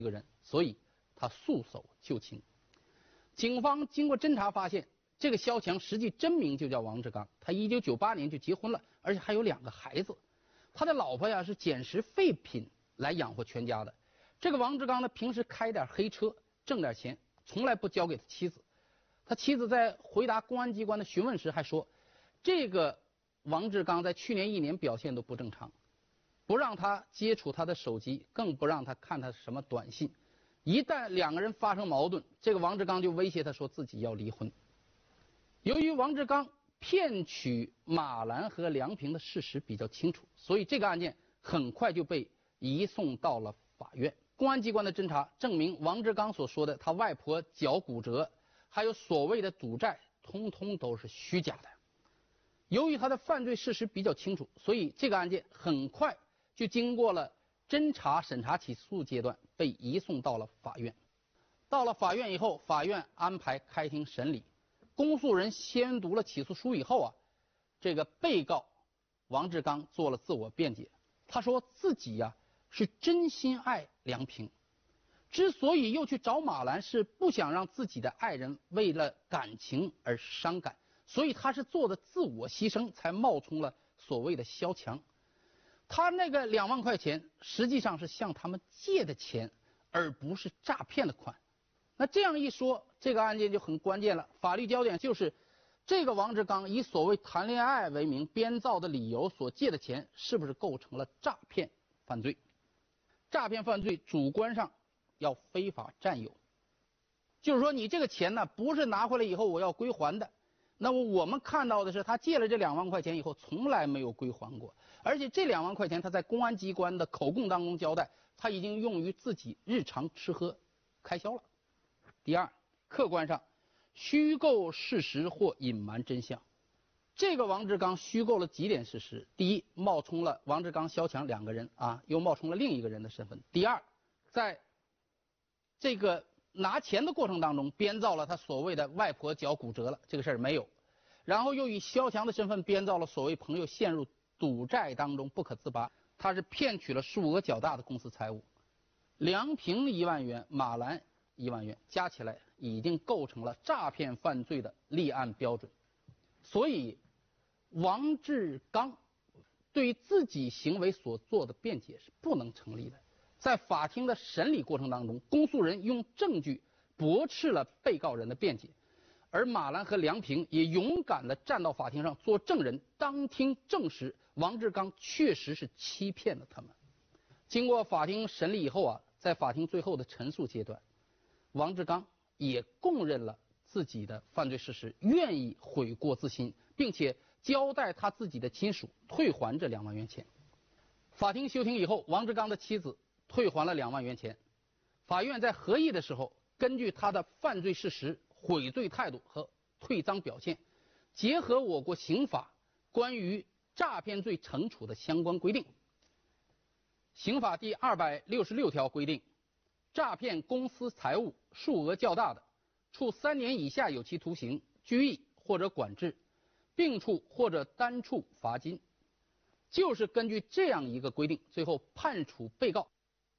一个人，所以他束手就擒。警方经过侦查发现，这个肖强实际真名就叫王志刚，他1998年就结婚了，而且还有2个孩子。他的老婆呀是捡拾废品来养活全家的。这个王志刚呢，平时开点黑车，挣点钱，从来不交给他妻子。他妻子在回答公安机关的询问时还说，这个王志刚在去年1年表现都不正常，不让他接触他的手机，更不让他看他什么短信。一旦2个人发生矛盾，这个王志刚就威胁他说自己要离婚。由于王志刚骗取马兰和梁平的事实比较清楚，所以这个案件很快就被移送到了法院。公安机关的侦查证明，王志刚所说的他外婆脚骨折，还有所谓的赌债，通通都是虚假的。由于他的犯罪事实比较清楚，所以这个案件很快就经过了侦查、审查、起诉阶段，被移送到了法院。到了法院以后，法院安排开庭审理。公诉人宣读了起诉书以后啊，这个被告王志刚做了自我辩解。他说自己呀是真心爱梁平，之所以又去找马兰，是不想让自己的爱人为了感情而伤感，所以他是做的自我牺牲，才冒充了所谓的肖强。他那个2万块钱实际上是向他们借的钱，而不是诈骗的款。那这样一说，这个案件就很关键了。法律焦点就是这个王志刚以所谓谈恋爱为名编造的理由所借的钱，是不是构成了诈骗犯罪？诈骗犯罪主观上要非法占有，就是说你这个钱呢不是拿回来以后我要归还的。那么我们看到的是，他借了这2万块钱以后，从来没有归还过，而且这2万块钱他在公安机关的口供当中交代，他已经用于自己日常吃喝开销了。第二，客观上虚构事实或隐瞒真相。这个王志刚虚构了几点事实：第一，冒充了王志刚、肖强2个人啊，又冒充了另一个人的身份；第二，在这个拿钱的过程当中编造了他所谓的外婆脚骨折了这个事儿没有，然后又以肖强的身份编造了所谓朋友陷入赌债当中不可自拔，他是骗取了数额较大的公司财物。梁平1万元，马兰1万元，加起来已经构成了诈骗犯罪的立案标准。所以王志刚对自己行为所做的辩解是不能成立的。在法庭的审理过程当中，公诉人用证据驳斥了被告人的辩解，而马兰和梁平也勇敢地站到法庭上做证人，当庭证实王志刚确实是欺骗了他们。经过法庭审理以后啊，在法庭最后的陈述阶段，王志刚也供认了自己的犯罪事实，愿意悔过自新，并且交代他自己的亲属退还这2万元钱。法庭休庭以后，王志刚的妻子退还了2万元钱。法院在合议的时候，根据他的犯罪事实、悔罪态度和退赃表现，结合我国刑法关于诈骗罪惩处的相关规定，刑法第266条规定，诈骗公私财物数额较大的，处3年以下有期徒刑、拘役或者管制，并处或者单处罚金。就是根据这样一个规定，最后判处被告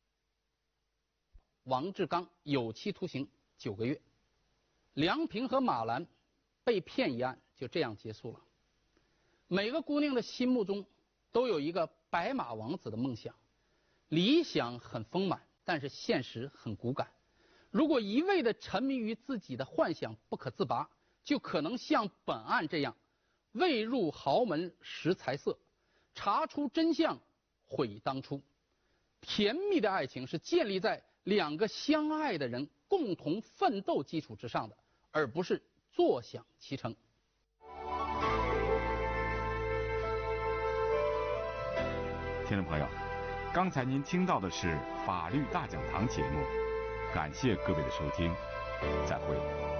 王志刚有期徒刑9个月。梁平和马兰被骗一案就这样结束了。每个姑娘的心目中都有一个白马王子的梦想，理想很丰满，但是现实很骨感。如果一味的沉迷于自己的幻想不可自拔，就可能像本案这样，未入豪门识财色，查出真相悔当初。甜蜜的爱情是建立在2个相爱的人共同奋斗基础之上的，而不是坐享其成。 听众朋友，刚才您听到的是法律大讲堂节目，感谢各位的收听，再会。